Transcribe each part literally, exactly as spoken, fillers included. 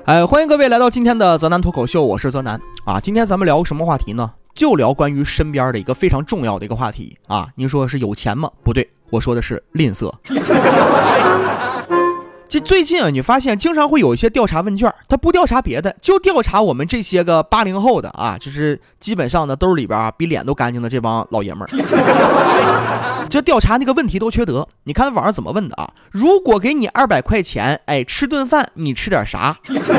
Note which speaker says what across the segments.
Speaker 1: 哎，欢迎各位来到今天的泽南脱口秀，我是泽南啊。今天咱们聊什么话题呢？就聊关于身边的一个非常重要的一个话题啊。您说是有钱吗？不对，我说的是吝啬。这最近啊，你发现经常会有一些调查问卷，他不调查别的，就调查我们这些个八零后的啊，就是基本上呢兜里边啊比脸都干净的这帮老爷们儿。这调查那个问题都缺德，你看网上怎么问的啊？如果给你二百块钱，哎，吃顿饭，你吃点啥？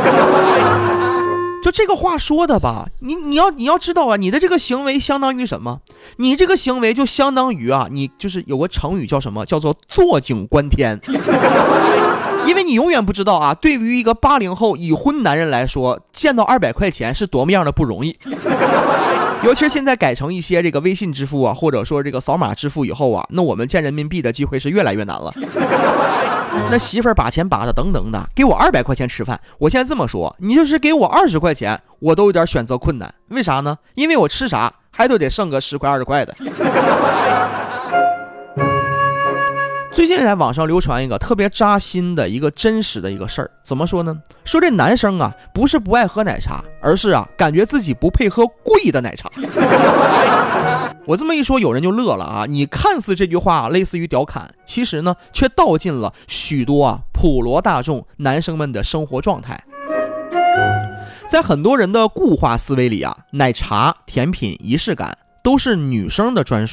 Speaker 1: 就这个话说的吧，你你要你要知道啊，你的这个行为相当于什么？你这个行为就相当于啊，你就是有个成语叫什么？叫做坐井观天。因为你永远不知道啊，对于一个八零后已婚男人来说，见到二百块钱是多么样的不容易。尤其是现在改成一些这个微信支付啊，或者说这个扫码支付以后啊，那我们见人民币的机会是越来越难了。那媳妇儿把钱把的等等的，给我二百块钱吃饭，我现在这么说，你就是给我二十块钱，我都有点选择困难。为啥呢？因为我吃啥还都得剩个十块二十块的。最近在网上流传一个特别扎心的一个真实的一个事儿，怎么说呢？说这男生啊，不是不爱喝奶茶，而是啊，感觉自己不配喝贵的奶茶。我这么一说，有人就乐了啊！你看似这句话类似于调侃，其实呢，却道尽了许多啊普罗大众男生们的生活状态。在很多人的固化思维里啊，奶茶、甜品、仪式感都是女生的专属。